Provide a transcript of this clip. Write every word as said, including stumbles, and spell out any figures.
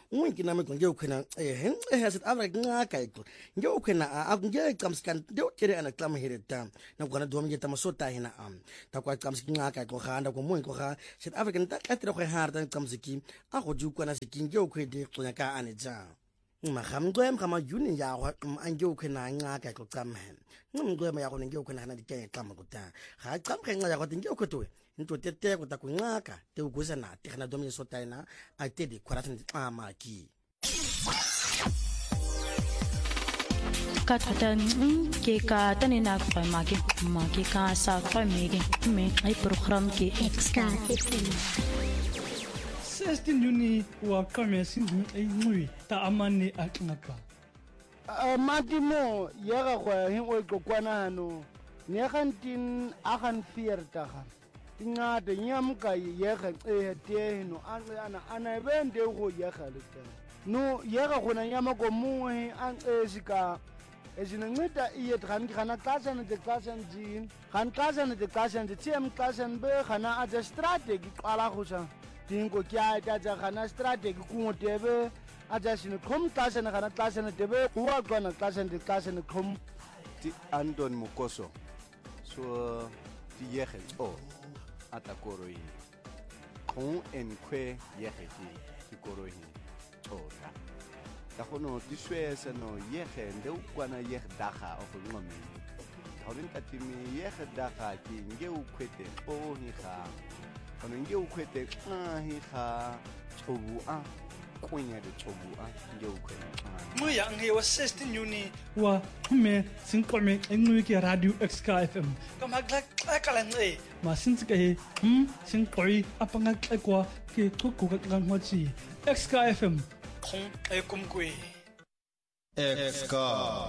unki nami ngiye ukhona eh eh South Africa ngaka iko ngiye ukhona akungiye icamskan ngiye ukhere ana clama here ta na kwana domi ngeta masota hina am ta kwa camski ngaka iko khanda ko mo iko kha South Africa nta katira go harta camski a go ju kwana se kinge ukhwede xonya ka ane ja magamgwem kama juni ya go ange ukhona ngaka iko cama ngumgwem ya go ngiye ukhona na dikenge xama kuta ga camke nqa ya go ngiye ukhotwe into tete kuta kunqaka te uguza na te khana domi sota ina a te di kwaratni xama ki ka thata ke ka tane na kwa maki maki ka sa kwa mege me ai program ke extra sixteen Juni wa kame sin ai ngui ta amane aknaka a matimo ya ga gwa hin o go kwana hano ne gantin a gan viertig tinga de nyam ka ye ga e te no ana ana bende go ye ga le no ye ga gona nyama go mu an e sika ezinceda iye dran gana xashana de xashana din gan xashana de xashana de tiem xashana be gana a strategy qala go sa dingo kya ta ja gana strategy ku tebe a ja sino khom xashana gana xashana tebe wa gana xashana de xashana khom ti Anton Mukoso so ti yege o atakoroi khon en kwe yege ti koroi o ta da kono diswese no yege nde ukwana yege daga of ngomi hawin katimi yege daga ki nge ukwete o hi kha kono nge ukwete a hi kha chobu a kunya de chobu a nge ukwete mo ya nge wa sixteen Juni wa me sin kome engwe ke radio X K F M kama glak kala nge ma sin ke he hm sin koi apanga kwa ke kuku ka ngwachi X K F M Kong e kumkwe X K